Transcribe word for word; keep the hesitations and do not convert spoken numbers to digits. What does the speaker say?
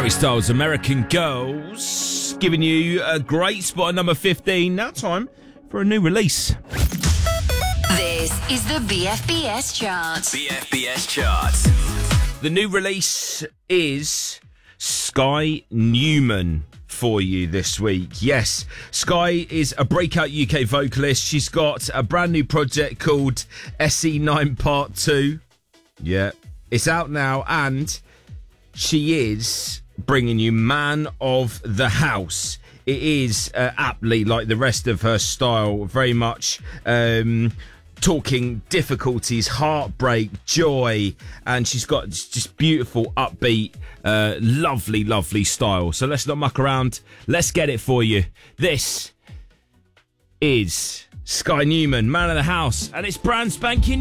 Harry Styles, American Girls, giving you a great spot at number fifteen. Now time for a new release. This is the B F B S chart. B F B S chart. The new release is Sky Newman for you this week. Yes, Sky is a breakout U K vocalist. She's got a brand new project called S E nine Part two. Yeah, it's out now, and she is bringing you Man of the House. It is uh, aptly like the rest of her style, very much um, talking difficulties, heartbreak, joy, and she's got just beautiful, upbeat, uh, lovely, lovely style. So let's not muck around. Let's get it for you. This is Sky Newman, Man of the House, and it's brand spanking